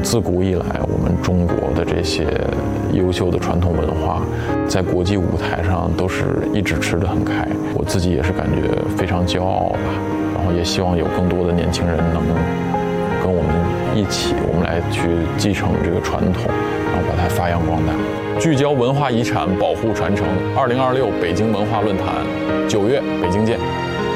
自古以来，我们中国的这些优秀的传统文化，在国际舞台上都是一直吃得很开。我自己也是感觉非常骄傲吧，然后也希望有更多的年轻人能跟我们一起，我们来去继承这个传统，然后把它发扬光大。聚焦文化遗产，保护传承。2026北京文化论坛，9月北京见。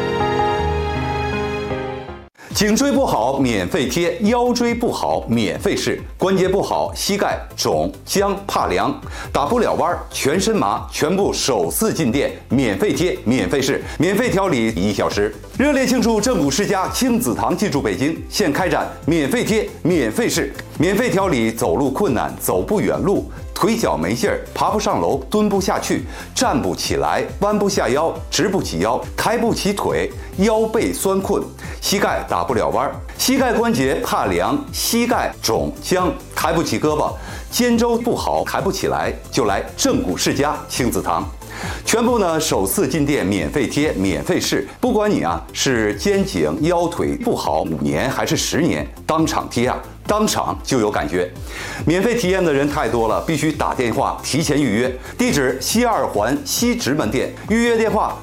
颈椎不好免费贴，腰椎不好免费试，关节不好膝盖肿僵怕凉，打不了弯全身麻，全部首次进店免费贴免费试，免费调理1小时。热烈庆祝正骨世家亲子堂进驻北京，现开展免费贴免费试，免费调理走路困难、走不远路、腿脚没劲儿、爬不上楼、蹲不下去、站不起来、弯不下腰、直不起腰、抬不起腿、腰背酸困、膝盖打不了弯、膝盖关节怕凉、膝盖肿僵、抬不起胳膊、肩周不好抬不起来，就来正骨世家亲子堂。全部呢首次进店免费贴免费试，不管你是肩颈腰腿不好5年还是10年，当场贴当场就有感觉。免费体验的人太多了，必须打电话提前预约。地址西2环西直门店，预约电话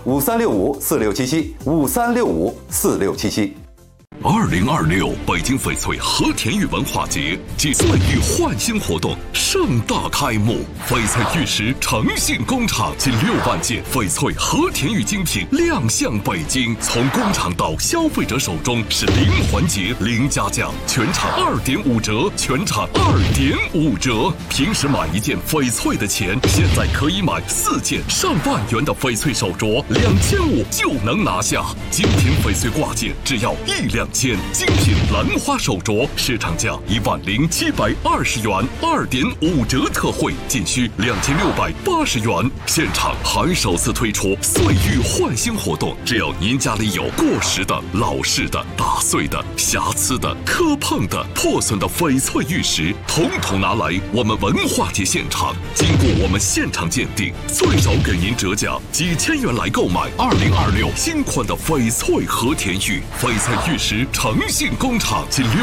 5365467753654677。 2026北京翡翠和田玉文化节暨岁玉焕新活动盛大开幕，翡翠玉石诚信工厂近6万件翡翠和田玉精品亮相北京，从工厂到消费者手中是零环节零加价，全场2.5折，全场2.5折。平时买1件翡翠的钱，现在可以买4件上万元的翡翠手镯，2500就能拿下。精品翡翠挂件只要1两件，精品兰花手镯市场价10720元，2.5折特惠仅需2680元。现场还首次推出岁玉焕新活动，只要您家里有过时的、老式的、打碎的、瑕疵的、磕碰的、破损的翡翠玉石，统统拿来我们文化节现场，经过我们现场鉴定，最少给您折价几千元来购买2026新款的翡翠和田玉。翡翠玉石诚信工厂近